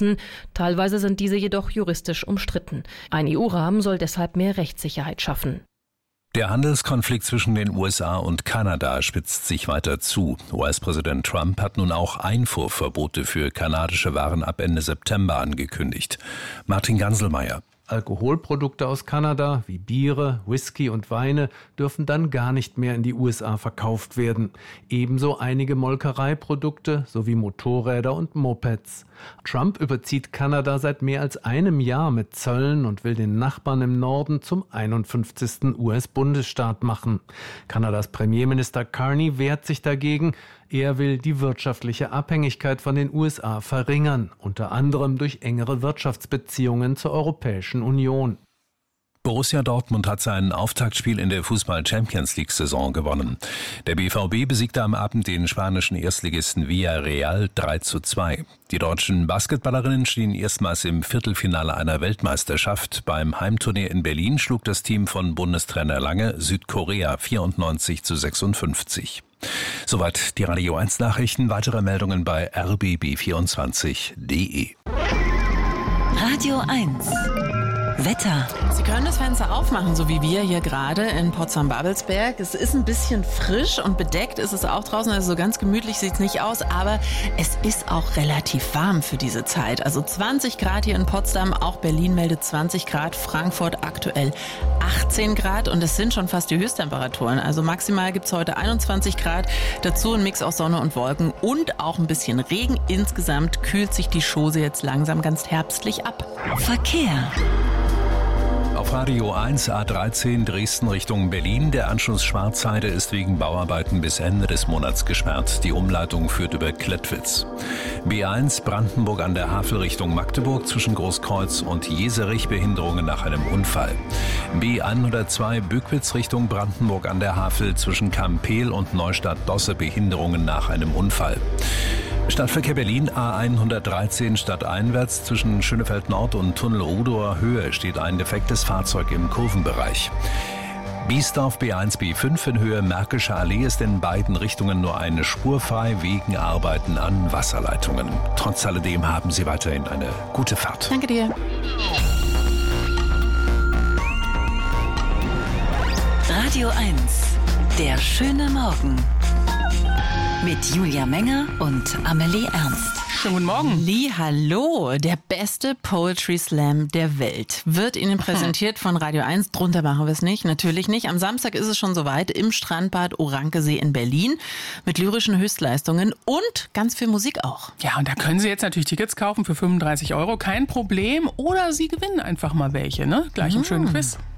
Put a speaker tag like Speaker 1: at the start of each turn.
Speaker 1: umsetzen. Teilweise sind diese jedoch juristisch umstritten. Ein EU-Rahmen soll deshalb mehr Rechtssicherheit schaffen.
Speaker 2: Der Handelskonflikt zwischen den USA und Kanada spitzt sich weiter zu. US-Präsident Trump hat nun auch Einfuhrverbote für kanadische Waren ab Ende September angekündigt. Martin Ganselmeier.
Speaker 3: Alkoholprodukte aus Kanada wie Biere, Whisky und Weine dürfen dann gar nicht mehr in die USA verkauft werden. Ebenso einige Molkereiprodukte sowie Motorräder und Mopeds. Trump überzieht Kanada seit mehr als einem Jahr mit Zöllen und will den Nachbarn im Norden zum 51. US-Bundesstaat machen. Kanadas Premierminister Carney wehrt sich dagegen. Er will die wirtschaftliche Abhängigkeit von den USA verringern, unter anderem durch engere Wirtschaftsbeziehungen zur Europäischen Union.
Speaker 2: Borussia Dortmund hat sein Auftaktspiel in der Fußball-Champions-League-Saison gewonnen. Der BVB besiegte am Abend den spanischen Erstligisten Villarreal 3:2. Die deutschen Basketballerinnen stehen erstmals im Viertelfinale einer Weltmeisterschaft. Beim Heimturnier in Berlin schlug das Team von Bundestrainer Lange Südkorea 94:56. Soweit die Radio 1 Nachrichten. Weitere Meldungen bei rbb24.de.
Speaker 4: Radio 1 Wetter.
Speaker 5: Sie können das Fenster aufmachen, so wie wir hier gerade in Potsdam-Babelsberg. Es ist ein bisschen frisch und bedeckt ist es auch draußen, also so ganz gemütlich sieht es nicht aus, aber es ist auch relativ warm für diese Zeit. Also 20 Grad hier in Potsdam, auch Berlin meldet 20 Grad, Frankfurt aktuell 18 Grad und es sind schon fast die Höchsttemperaturen. Also maximal gibt es heute 21 Grad, dazu ein Mix aus Sonne und Wolken und auch ein bisschen Regen. Insgesamt kühlt sich die Chose jetzt langsam ganz herbstlich ab.
Speaker 4: Verkehr.
Speaker 2: Auf Radio 1 A13 Dresden Richtung Berlin. Der Anschluss Schwarzheide ist wegen Bauarbeiten bis Ende des Monats gesperrt. Die Umleitung führt über Klettwitz. B1 Brandenburg an der Havel Richtung Magdeburg zwischen Großkreuz und Jeserich Behinderungen nach einem Unfall. B102 Bückwitz Richtung Brandenburg an der Havel zwischen Kampel und Neustadt-Dosse Behinderungen nach einem Unfall. Stadtverkehr Berlin A113 stadteinwärts zwischen Schönefeld Nord und Tunnel Rudower Höhe steht ein defektes Fahrzeug im Kurvenbereich. Biesdorf B1 B5 in Höhe Märkische Allee ist in beiden Richtungen nur eine Spur frei wegen Arbeiten an Wasserleitungen. Trotz alledem haben Sie weiterhin eine gute Fahrt.
Speaker 5: Danke dir.
Speaker 4: Radio 1, der schöne Morgen. Mit Julia Menger und Amelie Ernst.
Speaker 5: Schönen guten Morgen. Hallo, der beste Poetry Slam der Welt wird Ihnen präsentiert von Radio 1. Drunter machen wir es nicht, natürlich nicht. Am Samstag ist es schon soweit im Strandbad Orankesee in Berlin mit lyrischen Höchstleistungen und ganz viel Musik auch.
Speaker 6: Ja, und da können Sie jetzt natürlich Tickets kaufen für 35 €, kein Problem. Oder Sie gewinnen einfach mal welche, ne? Gleich im schönen Quiz.